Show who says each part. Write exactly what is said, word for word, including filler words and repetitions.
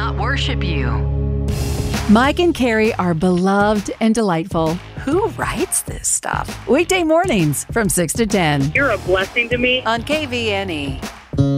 Speaker 1: not worship you.
Speaker 2: Mike and Carrie are beloved and delightful. Who writes this stuff? Weekday mornings from six to ten
Speaker 3: You're a blessing to me.
Speaker 1: On K V N E.